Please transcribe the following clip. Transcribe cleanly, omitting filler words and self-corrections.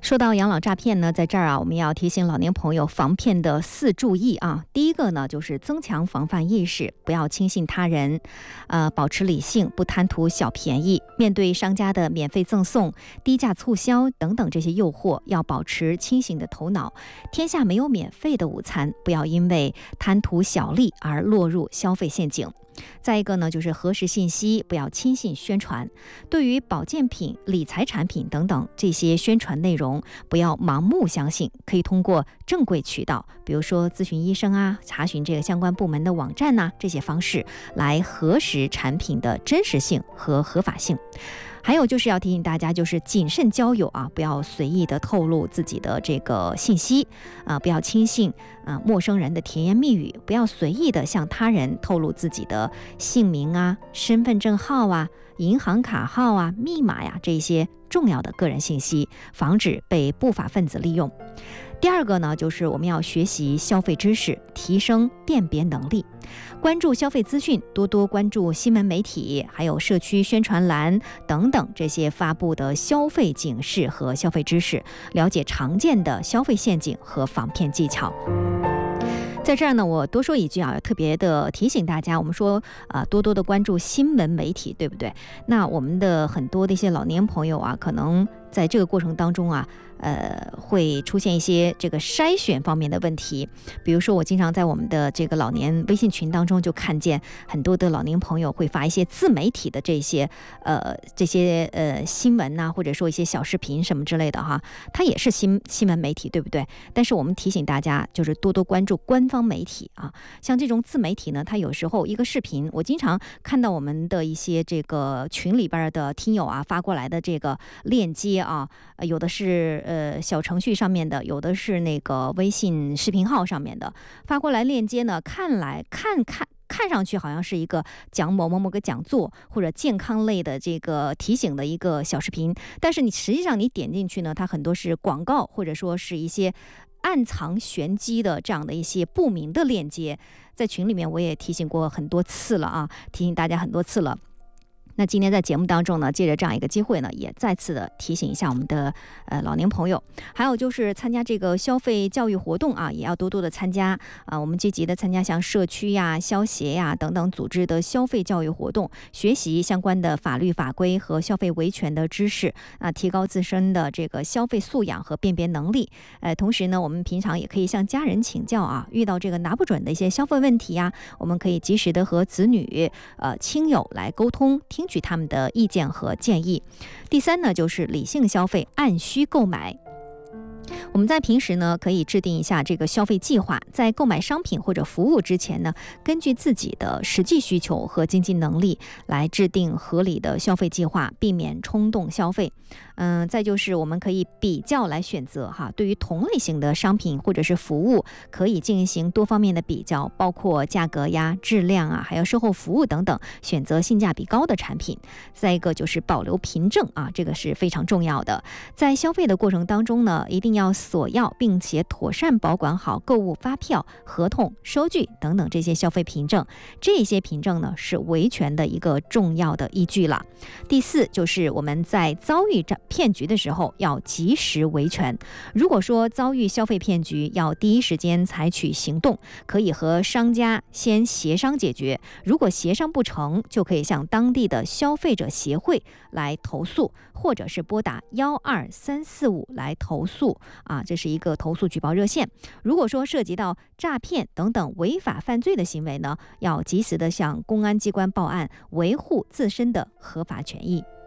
说到养老诈骗呢，在这儿啊，我们要提醒老年朋友防骗的4注意啊。第一个呢，就是增强防范意识，不要轻信他人，保持理性，不贪图小便宜。面对商家的免费赠送、低价促销等等这些诱惑，要保持清醒的头脑。天下没有免费的午餐，不要因为贪图小利而落入消费陷阱。再一个呢，就是核实信息，不要轻信宣传。对于保健品、理财产品等等这些宣传内容，不要盲目相信，可以通过正规渠道，比如说咨询医生啊，查询这个相关部门的网站呐，这些方式来核实产品的真实性和合法性。还有就是要提醒大家，就是谨慎交友啊，不要随意的透露自己的这个信息不要轻信陌生人的甜言蜜语，不要随意的向他人透露自己的姓名啊、身份证号啊、银行卡号啊、密码呀这些重要的个人信息，防止被不法分子利用。第二个呢，就是我们要学习消费知识，提升辨别能力，关注消费资讯，多多关注新闻媒体，还有社区宣传栏等等这些发布的消费警示和消费知识，了解常见的消费陷阱和防骗技巧。在这儿呢，我多说一句啊，特别的提醒大家，我们说多多的关注新闻媒体，对不对？那我们的很多的一些老年朋友啊，可能在这个过程当中啊，会出现一些这个筛选方面的问题。比如说，我经常在我们的这个老年微信群当中就看见很多的老年朋友会发一些自媒体的这些新闻呐，或者说一些小视频什么之类的哈，它也是新闻媒体，对不对？但是我们提醒大家，就是多多关注官方媒体啊。像这种自媒体呢，它有时候一个视频，我经常看到我们的一些这个群里边的听友啊发过来的这个链接啊，有的是小程序上面的，有的是那个微信视频号上面的，发过来链接呢，看上去好像是一个讲某个讲座或者健康类的这个提醒的一个小视频，但是实际上你点进去呢，它很多是广告，或者说是一些暗藏玄机的这样的一些不明的链接。在群里面我也提醒过很多次了啊，提醒大家很多次了。那今天在节目当中呢，借着这样一个机会呢，也再次的提醒一下我们的老年朋友，还有就是参加这个消费教育活动啊，也要多多的参加啊。我们积极的参加像社区呀、消协呀等等组织的消费教育活动，学习相关的法律法规和消费维权的知识啊，提高自身的这个消费素养和辨别能力。同时呢，我们平常也可以向家人请教啊，遇到这个拿不准的一些消费问题呀，我们可以及时的和子女、亲友来沟通，听取他们的意见和建议。第三呢，就是理性消费，按需购买。我们在平时呢，可以制定一下这个消费计划，在购买商品或者服务之前呢，根据自己的实际需求和经济能力来制定合理的消费计划，避免冲动消费。再就是我们可以比较来选择哈，对于同类型的商品或者是服务，可以进行多方面的比较，包括价格呀、质量啊，还有售后服务等等，选择性价比高的产品。再一个就是保留凭证啊，这个是非常重要的。在消费的过程当中呢，一定要索要并且妥善保管好购物发票、合同、收据等等这些消费凭证，这些凭证呢是维权的一个重要的依据了。第四就是我们在遭遇骗局的时候要及时维权。如果说遭遇消费骗局，要第一时间采取行动，可以和商家先协商解决，如果协商不成，就可以向当地的消费者协会来投诉，或者是拨打12345来投诉啊，这是一个投诉举报热线。如果说涉及到诈骗等等违法犯罪的行为呢，要及时的向公安机关报案，维护自身的合法权益。